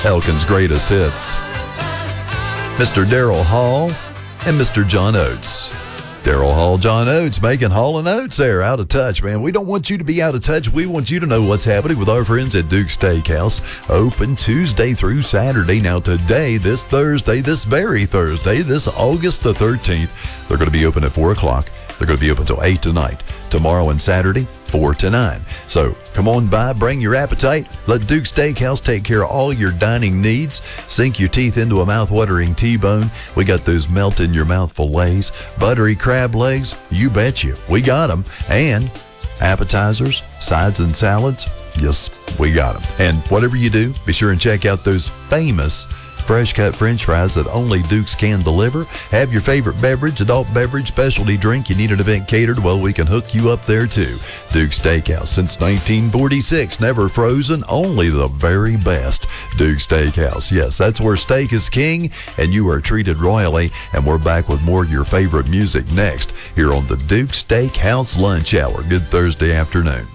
Elkin's greatest hits. Mr. Daryl Hall and Mr. John Oates. Daryl Hall, John Oates, making Hall and Oates there, out of touch, man. We don't want you to be out of touch. We want you to know what's happening with our friends at Duke's Steakhouse. Open Tuesday through Saturday. Now today, this Thursday, this very Thursday, this August the 13th, they're going to be open at 4 o'clock. They're going to be open till 8 tonight. Tomorrow and Saturday, 4 to 9. So come on by, bring your appetite. Let Duke's Steakhouse take care of all your dining needs. Sink your teeth into a mouth-watering T-bone. We got those melt-in-your-mouth fillets, buttery crab legs. You bet you. We got them. And appetizers, sides, and salads. Yes, we got them. And whatever you do, be sure and check out those famous fresh-cut French fries that only Duke's can deliver. Have your favorite beverage, adult beverage, specialty drink. You need an event catered? Well, we can hook you up there, too. Duke's Steakhouse, since 1946. Never frozen, only the very best. Duke's Steakhouse. Yes, that's where steak is king, and you are treated royally. And we're back with more of your favorite music next, here on the Duke's Steakhouse Lunch Hour. Good Thursday afternoon.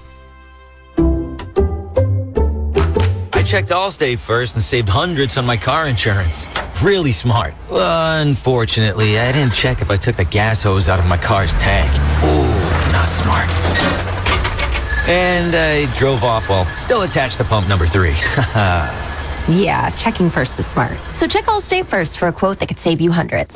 I checked Allstate first and saved hundreds on my car insurance. Really smart. Unfortunately, I didn't check if I took the gas hose out of my car's tank. Ooh, not smart. And I drove off while still attached to pump number 3. Yeah, checking first is smart. So check Allstate first for a quote that could save you hundreds.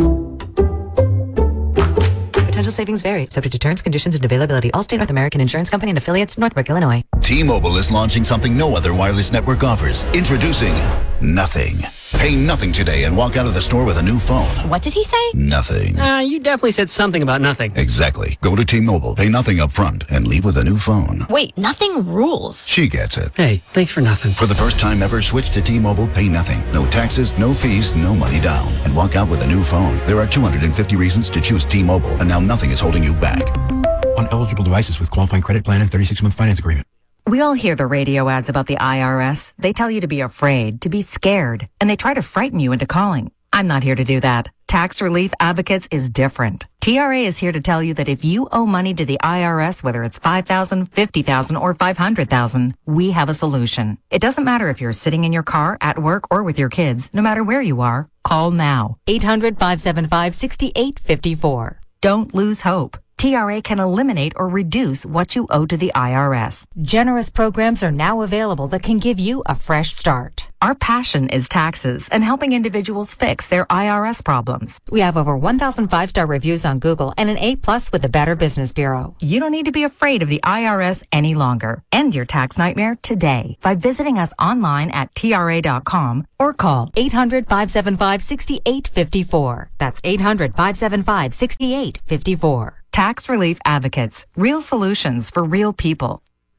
Potential savings vary, subject to terms, conditions, and availability. Allstate North American Insurance Company and affiliates, Northbrook, Illinois. T-Mobile is launching something no other wireless network offers. Introducing Nothing. Pay nothing today and walk out of the store with a new phone. What did he say? Nothing. You definitely said something about nothing. Exactly. Go to T-Mobile, pay nothing up front, and leave with a new phone. Wait, nothing rules. She gets it. Hey, thanks for nothing. For the first time ever, switch to T-Mobile, pay nothing. No taxes, no fees, no money down. And walk out with a new phone. There are 250 reasons to choose T-Mobile, and now nothing is holding you back. On eligible devices with qualifying credit plan and 36-month finance agreement. We all hear the radio ads about the IRS. They tell you to be afraid, to be scared, and they try to frighten you into calling. I'm not here to do that. Tax Relief Advocates is different. TRA is here to tell you that if you owe money to the IRS, whether it's $5,000, $50,000, or $500,000, we have a solution. It doesn't matter if you're sitting in your car, at work, or with your kids. No matter where you are, call now. 800-575-6854. Don't lose hope. TRA can eliminate or reduce what you owe to the IRS. Generous programs are now available that can give you a fresh start. Our passion is taxes and helping individuals fix their IRS problems. We have over 1,000 5-star reviews on Google and an A+ with the Better Business Bureau. You don't need to be afraid of the IRS any longer. End your tax nightmare today by visiting us online at TRA.com or call 800-575-6854. That's 800-575-6854. Tax Relief Advocates. Real solutions for real people.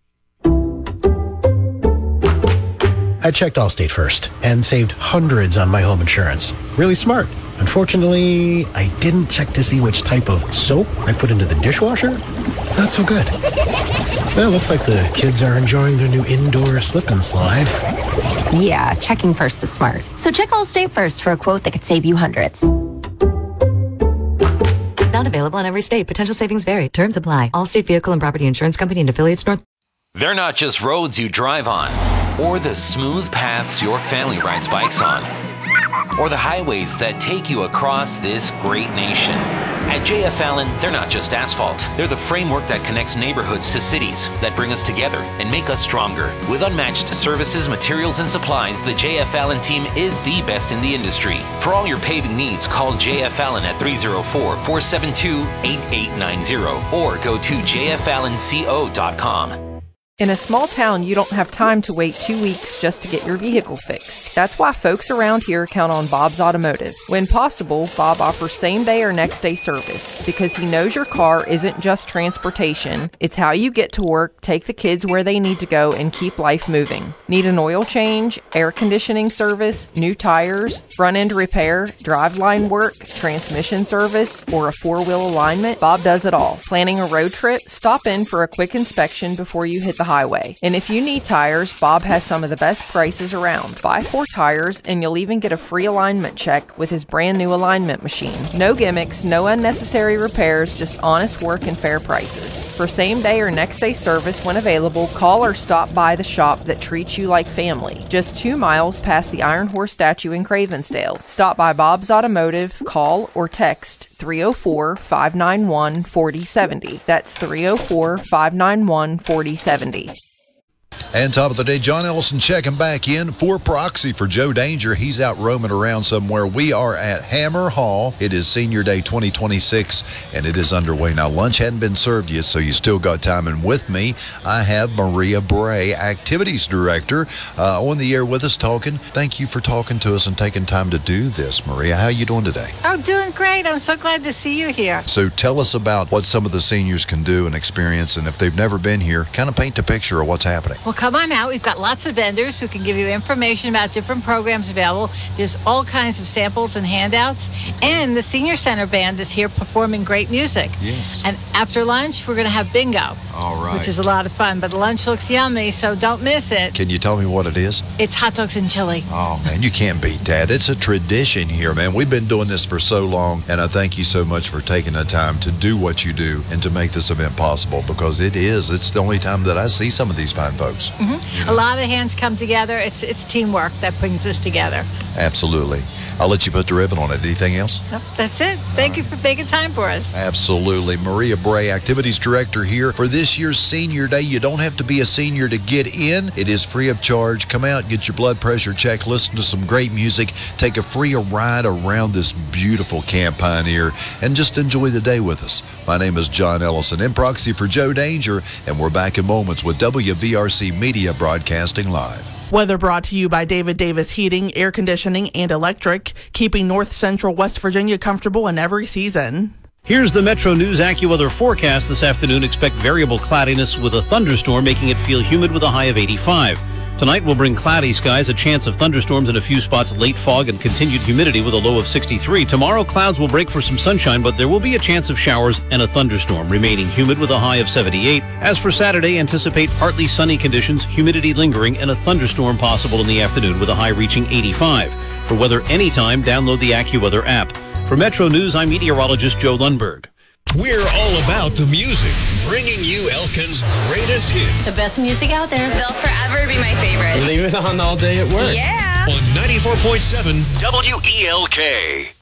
I checked Allstate first and saved hundreds on my home insurance. Really smart. Unfortunately, I didn't check to see which type of soap I put into the dishwasher. Not so good. Well, looks like the kids are enjoying their new indoor slip and slide. Yeah, checking first is smart. So check Allstate first for a quote that could save you hundreds. Not available in every state. Potential savings vary. Terms apply. Allstate Vehicle and Property Insurance Company and affiliates, North. They're not just roads you drive on, or the smooth paths your family rides bikes on, or the highways that take you across this great nation. At JF Allen, they're not just asphalt. They're the framework that connects neighborhoods to cities, that bring us together and make us stronger. With unmatched services, materials, and supplies, the JF Allen team is the best in the industry. For all your paving needs, call JF Allen at 304-472-8890 or go to jfallenco.com. In a small town, you don't have time to wait 2 weeks just to get your vehicle fixed. That's why folks around here count on Bob's Automotive. When possible, Bob offers same-day or next-day service because he knows your car isn't just transportation. It's how you get to work, take the kids where they need to go, and keep life moving. Need an oil change, air conditioning service, new tires, front-end repair, driveline work, transmission service, or a four-wheel alignment? Bob does it all. Planning a road trip? Stop in for a quick inspection before you hit the highway. And if you need tires, Bob has some of the best prices around. Buy 4 tires and you'll even get a free alignment check with his brand new alignment machine. No gimmicks, no unnecessary repairs, just honest work and fair prices. For same-day or next-day service when available, call or stop by the shop that treats you like family. Just 2 miles past the Iron Horse statue in Cravensdale. Stop by Bob's Automotive, call or text 304-591-4070. That's 304-591-4070. And top of the day, John Ellison checking back in for proxy for Joe Danger. He's out roaming around somewhere. We are at Hammer Hall. It is Senior Day 2026, and it is underway. Now, lunch hadn't been served yet, so you still got time. And with me, I have Maria Bray, Activities Director, on the air with us talking. Thank you for talking to us and taking time to do this, Maria. How are you doing today? I'm doing great. I'm so glad to see you here. So tell us about what some of the seniors can do and experience, and if they've never been here, kind of paint a picture of what's happening. Well, come on out. We've got lots of vendors who can give you information about different programs available. There's all kinds of samples and handouts. And the Senior Center Band is here performing great music. Yes. And after lunch, we're going to have bingo. All right. Which is a lot of fun. But the lunch looks yummy, so don't miss it. Can you tell me what it is? It's hot dogs and chili. Oh, man, you can't beat that. It's a tradition here, man. We've been doing this for so long, and I thank you so much for taking the time to do what you do and to make this event possible, because it's the only time that I see some of these fine folks. Mm-hmm. A lot of hands come together. It's teamwork that brings us together. Absolutely. I'll let you put the ribbon on it. Anything else? Nope, that's it. Thank you for making time for us. Absolutely. Maria Bray, Activities Director here for this year's Senior Day. You don't have to be a senior to get in. It is free of charge. Come out, get your blood pressure checked, listen to some great music, take a free ride around this beautiful Camp Pioneer, and just enjoy the day with us. My name is John Ellison, in proxy for Joe Danger, and we're back in moments with WVRC Media Broadcasting Live. Weather brought to you by David Davis Heating, Air Conditioning, and Electric, keeping North Central West Virginia comfortable in every season. Here's the Metro News AccuWeather forecast this afternoon. Expect variable cloudiness with a thunderstorm, making it feel humid with a high of 85. Tonight will bring cloudy skies, a chance of thunderstorms in a few spots, late fog, and continued humidity with a low of 63. Tomorrow, clouds will break for some sunshine, but there will be a chance of showers and a thunderstorm, remaining humid with a high of 78. As for Saturday, anticipate partly sunny conditions, humidity lingering, and a thunderstorm possible in the afternoon with a high reaching 85. For weather anytime, download the AccuWeather app. For Metro News, I'm meteorologist Joe Lundberg. We're all about the music, bringing you Elkin's greatest hits. The best music out there. They'll forever be my favorite. Leave it on all day at work. Yeah. On 94.7 WELK.